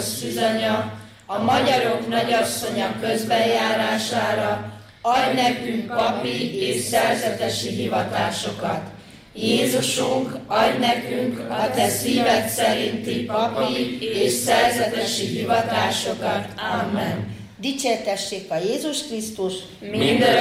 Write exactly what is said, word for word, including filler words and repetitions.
országos szűzanya, a magyarok nagyasszonya közbenjárására, adj nekünk papi és szerzetesi hivatásokat. Jézusunk, adj nekünk a te szíved szerinti papi és szerzetesi hivatásokat. Amen. Dicsértessék a Jézus Krisztus! Mindörökké